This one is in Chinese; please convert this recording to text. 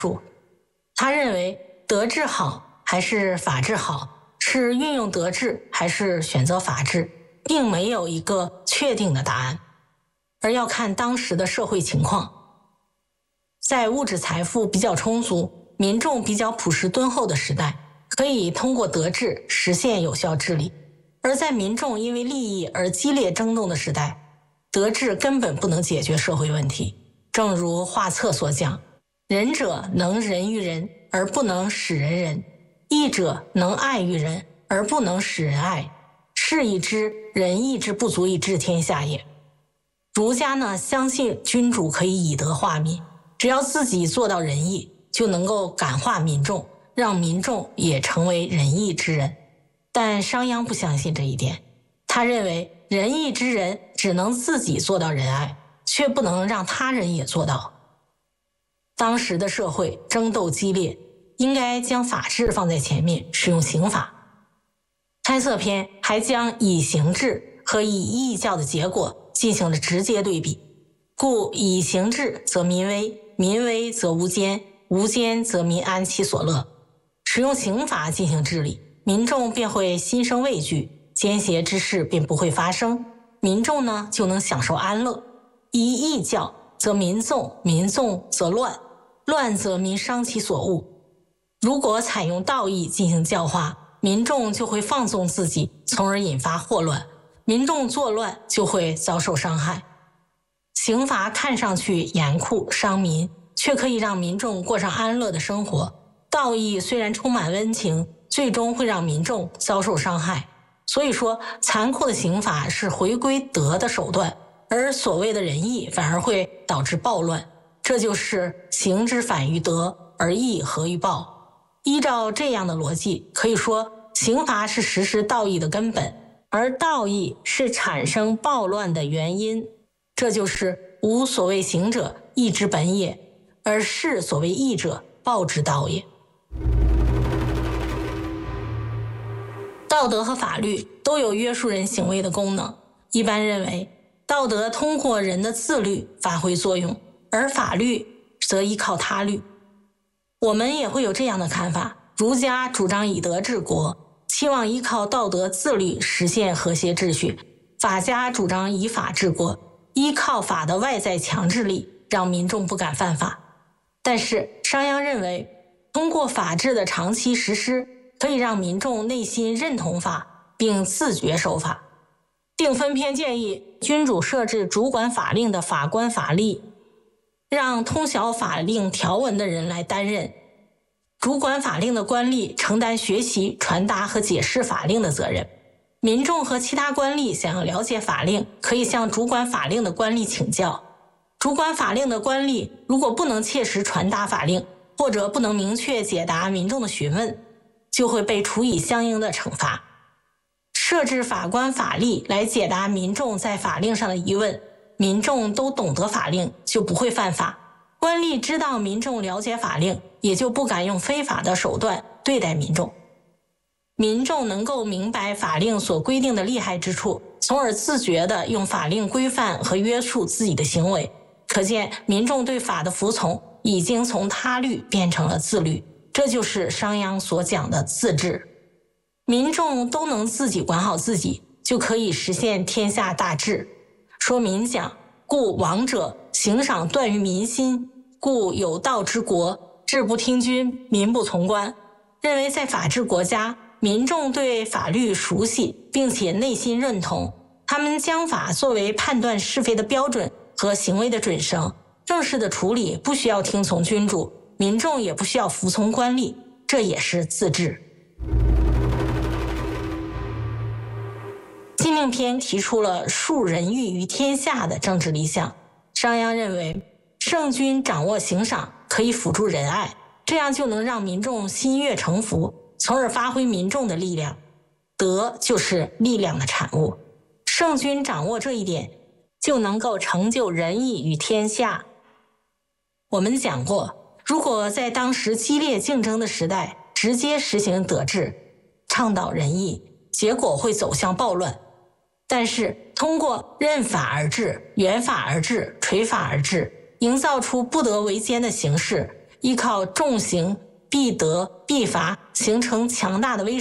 他认为德治好还是法治好，是运用德治还是选择法治，并没有一个确定的答案，而要看当时的社会情况。在物质财富比较充足、民众比较朴实敦厚的时代，可以通过德治实现有效治理；而在民众因为利益而激烈争斗的时代，德治根本不能解决社会问题。正如画册所讲，仁者能仁于人，而不能使人仁；义者能爱于人，而不能使人爱。是以知仁义之不足以治天下也。儒家呢，相信君主可以以德化民，只要自己做到仁义，就能够感化民众，让民众也成为仁义之人。但商鞅不相信这一点，他认为仁义之人只能自己做到仁爱，却不能让他人也做到。当时的社会争斗激烈，应该将法治放在前面，使用刑法。开策篇还将以刑治和以义教的结果进行了直接对比，故以刑治则民危，民危则无奸，无奸则民安其所乐。使用刑法进行治理，民众便会心生畏惧，奸邪之事便不会发生，民众呢就能享受安乐。以义教则民纵，民纵则乱，乱则民伤其所恶。如果采用道义进行教化，民众就会放纵自己，从而引发祸乱，民众作乱就会遭受伤害。刑罚看上去严酷伤民，却可以让民众过上安乐的生活。道义虽然充满温情，最终会让民众遭受伤害。所以说，残酷的刑罚是回归德的手段，而所谓的仁义反而会导致暴乱。这就是刑之反于德，而义合于暴。依照这样的逻辑，可以说刑罚是实施道义的根本，而道义是产生暴乱的原因。这就是无所谓刑者，义之本也，而是所谓义者，暴之道也。道德和法律都有约束人行为的功能，一般认为道德通过人的自律发挥作用，而法律则依靠他律。我们也会有这样的看法，儒家主张以德治国，期望依靠道德自律实现和谐秩序；法家主张以法治国，依靠法的外在强制力，让民众不敢犯法。但是商鞅认为，通过法治的长期实施，可以让民众内心认同法，并自觉守法。定分篇建议君主设置主管法令的法官法吏，让通晓法令条文的人来担任。主管法令的官吏承担学习、传达和解释法令的责任。民众和其他官吏想要了解法令，可以向主管法令的官吏请教。主管法令的官吏如果不能切实传达法令，或者不能明确解答民众的询问，就会被处以相应的惩罚。设置法官法吏来解答民众在法令上的疑问，民众都懂得法令，就不会犯法。官吏知道民众了解法令，也就不敢用非法的手段对待民众。民众能够明白法令所规定的利害之处，从而自觉地用法令规范和约束自己的行为。可见民众对法的服从已经从他律变成了自律，这就是商鞅所讲的自治。民众都能自己管好自己，就可以实现天下大治。说民讲，故王者刑赏断于民心，故有道之国，治不听君，民不从官。认为在法治国家，民众对法律熟悉，并且内心认同，他们将法作为判断是非的标准和行为的准绳，正式的处理不需要听从君主，民众也不需要服从官吏，这也是自治。禁令篇提出了树人欲于天下的政治理想。商鞅认为，圣君掌握刑赏可以辅助仁爱，这样就能让民众心悦诚服，从而发挥民众的力量。德就是力量的产物，圣君掌握这一点，就能够成就仁义于天下。我们讲过，如果在当时激烈竞争的时代直接实行德治，倡导仁义，结果会走向暴乱。但是通过任法而治、原法而治、垂法而治，营造出不得为奸的形势， 依靠重刑、必得、必罚形成强大的威慑。